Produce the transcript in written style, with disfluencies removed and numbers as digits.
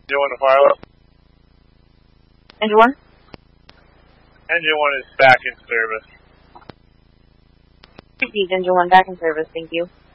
Engine 1 to Farlow. Engine 1? Engine 1 is back in service. Received, Engine 1 back in service, thank you.